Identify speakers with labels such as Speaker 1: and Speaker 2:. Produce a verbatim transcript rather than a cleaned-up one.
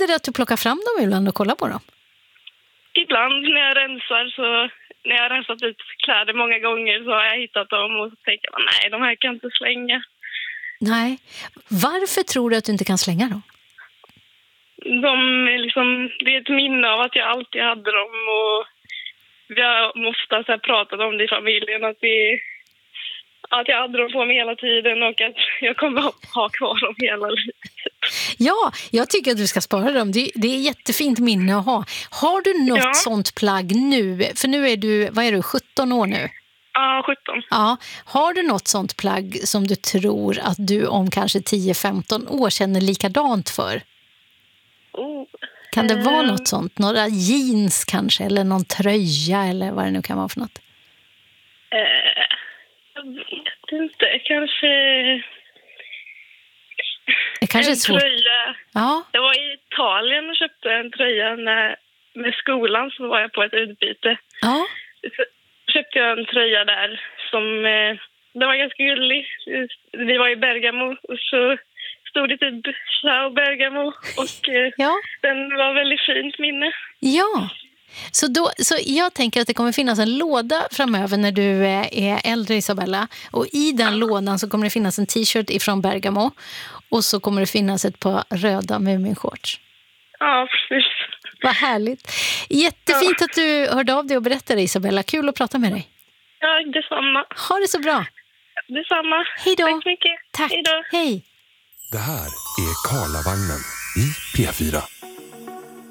Speaker 1: Händer det att du plockar fram dem ibland och kollar på dem?
Speaker 2: Ibland när jag rensar så... När jag har rensat ut kläder många gånger så har jag hittat dem och så tänker jag, nej, de här kan jag inte slänga.
Speaker 1: Nej. Varför tror du att du inte kan slänga dem?
Speaker 2: De är liksom, det är ett minne av att jag alltid hade dem och vi har ofta så här pratat om det i familjen att, det, att jag hade dem på mig hela tiden och att jag kommer ha kvar dem hela livet.
Speaker 1: Ja, jag tycker att du ska spara dem. Det, det är ett jättefint minne att ha. Har du något
Speaker 2: Ja.
Speaker 1: sånt plagg nu? För nu är du, vad är du, sjutton år nu?
Speaker 2: Ja, sjutton.
Speaker 1: Ja. Har du något sånt plagg som du tror att du om kanske tio femton år känner likadant för?
Speaker 2: Oh.
Speaker 1: Kan det vara
Speaker 2: Eh.
Speaker 1: något sånt? Några jeans kanske? Eller någon tröja? Eller vad det nu kan vara för något?
Speaker 2: Eh, jag vet inte. Kanske...
Speaker 1: Det kanske är
Speaker 2: en
Speaker 1: svårt.
Speaker 2: tröja.
Speaker 1: Ja.
Speaker 2: Jag var i Italien och köpte en tröja när, med skolan, så var jag på ett utbyte.
Speaker 1: Ja.
Speaker 2: Så köpte jag en tröja där som eh, den var ganska gullig. Vi var i Bergamo och så stod det typ Ciao Bergamo och eh,
Speaker 1: Ja.
Speaker 2: den var väldigt fint minne.
Speaker 1: Ja. Så, då, så jag tänker att det kommer finnas en låda framöver när du är äldre, Isabella. Och i den lådan så kommer det finnas en t-shirt ifrån Bergamo. Och så kommer det finnas ett par röda Muminshorts.
Speaker 2: Ja, precis.
Speaker 1: Vad härligt. Jättefint
Speaker 2: Ja.
Speaker 1: att du hörde av dig och berättade, Isabella. Kul att prata med dig.
Speaker 2: Ja, detsamma.
Speaker 1: Ha det så bra.
Speaker 2: Detsamma.
Speaker 1: Hej då.
Speaker 2: Tack så mycket.
Speaker 1: Tack.
Speaker 2: Hej då.
Speaker 1: Hej.
Speaker 3: Det här är Karlavagnen i P fyra.